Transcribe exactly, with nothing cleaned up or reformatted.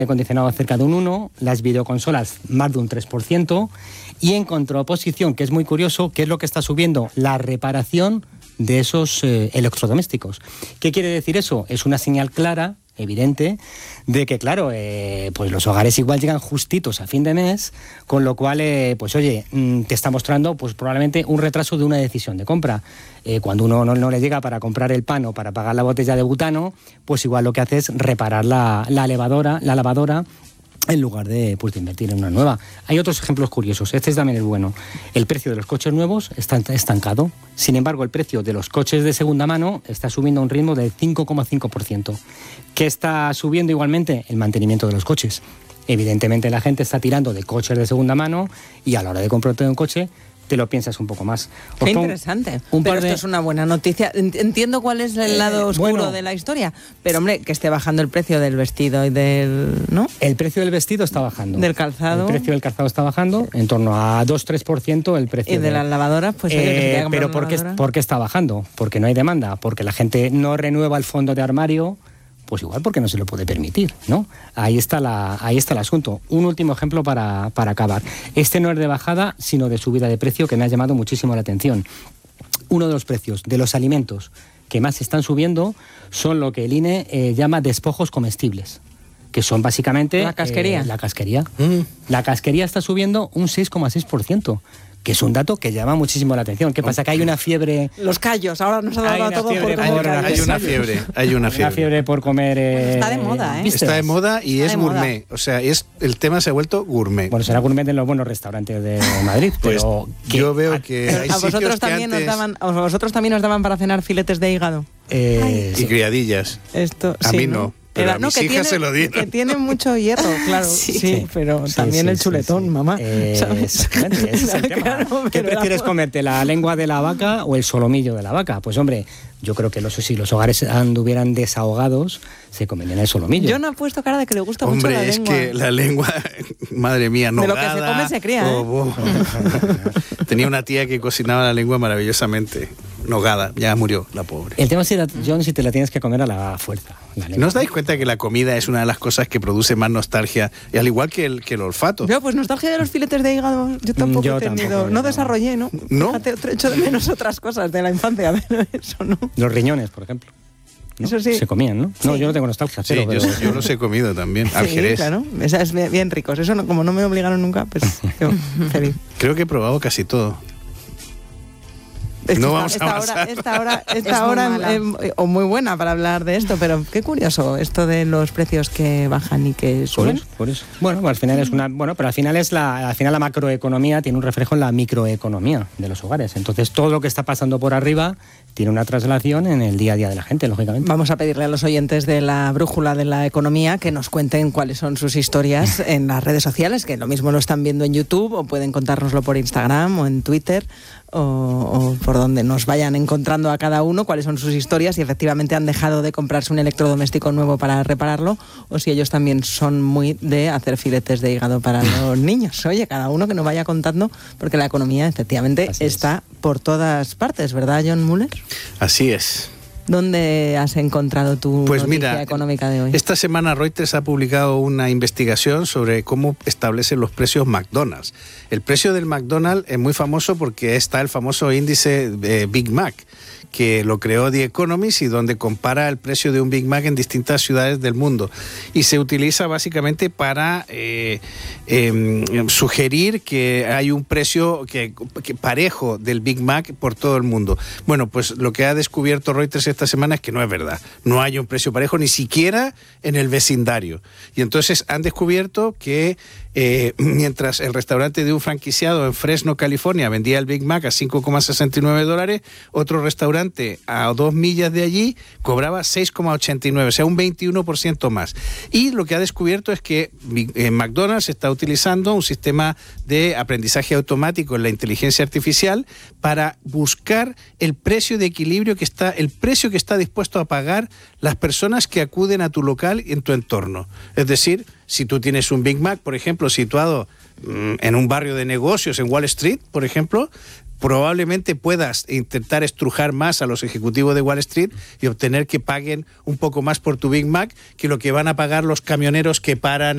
acondicionado cerca de un uno, las videoconsolas más de un tres por ciento, y en contraposición, que es muy curioso, ¿qué es lo que está subiendo? La reparación de esos eh, electrodomésticos. ¿Qué quiere decir eso? Es una señal clara, evidente, de que, claro, eh, pues los hogares igual llegan justitos a fin de mes, con lo cual, eh, pues oye, mmm, te está mostrando pues probablemente un retraso de una decisión de compra. Eh, cuando uno no, no le llega para comprar el pan o para pagar la botella de butano, pues igual lo que hace es reparar la, la lavadora, la lavadora, en lugar de, pues, de invertir en una nueva. Hay otros ejemplos curiosos. Este también es bueno. El precio de los coches nuevos está estancado. Sin embargo, el precio de los coches de segunda mano está subiendo a un ritmo del cinco coma cinco por ciento. ¿Qué está subiendo igualmente? El mantenimiento de los coches. Evidentemente la gente está tirando de coches de segunda mano y a la hora de comprarte un coche te lo piensas un poco más. Os Qué interesante. Un pero esto de... es una buena noticia. Entiendo cuál es el lado eh, oscuro bueno, de la historia, pero hombre, que esté bajando el precio del vestido y del... ¿no? El precio del vestido está bajando. Del calzado. El precio del calzado está bajando, en torno a dos a tres por ciento el precio. Y de, de... las lavadoras, pues... Eh, que pero ¿por qué, ¿por qué está bajando? Porque no hay demanda, porque la gente no renueva el fondo de armario, pues igual porque no se lo puede permitir, ¿no? Ahí está la, ahí está el asunto. Un último ejemplo para, para acabar. Este no es de bajada, sino de subida de precio, que me ha llamado muchísimo la atención. Uno de los precios de los alimentos que más están subiendo son lo que el I N E eh, llama despojos comestibles, que son básicamente... La casquería. Eh, la casquería. Mm. La casquería está subiendo un seis coma seis por ciento. Que es un dato que llama muchísimo la atención. ¿Qué pasa? Que hay una fiebre... Los callos, ahora nos ha dado todo por comer callos. Hay una fiebre, hay una fiebre. Una fiebre por comer... Eh, está de moda, ¿eh? Está de moda y está es gourmet. Moda. O sea, es el tema se ha vuelto gourmet. Bueno, será gourmet en los buenos restaurantes de Madrid, pues pero... Yo veo que hay ¿A vosotros, también antes... nos daban, ¿A vosotros también os daban para cenar filetes de hígado? Eh, y criadillas. Esto, a sí, mí no. ¿no? Pero Era, a no, mis que hijas tiene, se lo dieron. Que tiene mucho hierro, claro. Sí, sí pero sí, también sí, el chuletón, sí, sí. mamá. Eh, exactamente, ese es el tema. Claro, ¿qué prefieres la... comerte, la lengua de la vaca o el solomillo de la vaca? Pues hombre, yo creo que los, si los hogares anduvieran desahogados, se comerían el solomillo. Yo no he puesto cara de que le gusta hombre, mucho la lengua. Hombre, es que la lengua, madre mía, nogada. De lo que se come se cría, oh, oh. ¿eh? Tenía una tía que cocinaba la lengua maravillosamente. Nogada, ya murió la pobre. El tema es, John, si te la tienes que comer a la fuerza. La ¿No os dais cuenta que la comida es una de las cosas que produce más nostalgia, y al igual que el, que el olfato? Yo, pues nostalgia de los filetes de hígado, yo tampoco yo he tenido, tampoco, no, no desarrollé, ¿no? ¿No? Fíjate, hecho de menos otras cosas de la infancia, pero eso no. Los riñones, por ejemplo. ¿No? Eso sí. Se comían, ¿no? Sí. No, yo no tengo nostalgia. Sí, pero, yo, pero... yo los he comido también, al sí, Jerez. Claro, esas bien, bien ricos. Eso no, como no me obligaron nunca, pues yo feliz. Creo que he probado casi todo. Es no vamos esta, a esta hora, esta hora, esta hora muy eh, o muy buena para hablar de esto, pero qué curioso esto de los precios que bajan y que suben. Por eso, por eso. Bueno, al final es una, bueno, pero al final es la, al final la macroeconomía tiene un reflejo en la microeconomía de los hogares. Entonces todo lo que está pasando por arriba tiene una traslación en el día a día de la gente, lógicamente. Vamos a pedirle a los oyentes de la Brújula de la Economía que nos cuenten cuáles son sus historias en las redes sociales, que lo mismo lo están viendo en YouTube o pueden contárnoslo por Instagram o en Twitter. O, o por donde nos vayan encontrando a cada uno cuáles son sus historias, si efectivamente han dejado de comprarse un electrodoméstico nuevo para repararlo o si ellos también son muy de hacer filetes de hígado para los niños. Oye, cada uno que nos vaya contando, porque la economía efectivamente Así está es. por todas partes, ¿verdad, John Muller? Así es. ¿Dónde has encontrado tu pues noticia mira, económica de hoy? Esta semana Reuters ha publicado una investigación sobre cómo establecen los precios McDonald's. El precio del McDonald's es muy famoso porque está el famoso índice eh, Big Mac, que lo creó The Economist y donde compara el precio de un Big Mac en distintas ciudades del mundo. Y se utiliza básicamente para eh, eh, sugerir que hay un precio que, que parejo del Big Mac por todo el mundo. Bueno, pues lo que ha descubierto Reuters esta semana es que no es verdad. No hay un precio parejo ni siquiera en el vecindario. Y entonces han descubierto que Eh, mientras el restaurante de un franquiciado en Fresno, California, vendía el Big Mac a cinco coma sesenta y nueve dólares, otro restaurante a dos millas de allí cobraba seis coma ochenta y nueve, o sea, un veintiuno por ciento más. Y lo que ha descubierto es que en McDonald's está utilizando un sistema de aprendizaje automático en la inteligencia artificial para buscar el precio de equilibrio que está, el precio que está dispuesto a pagar las personas que acuden a tu local en tu entorno. Es decir, si tú tienes un Big Mac, por ejemplo, situado mmm, en un barrio de negocios, en Wall Street, por ejemplo, probablemente puedas intentar estrujar más a los ejecutivos de Wall Street y obtener que paguen un poco más por tu Big Mac que lo que van a pagar los camioneros que paran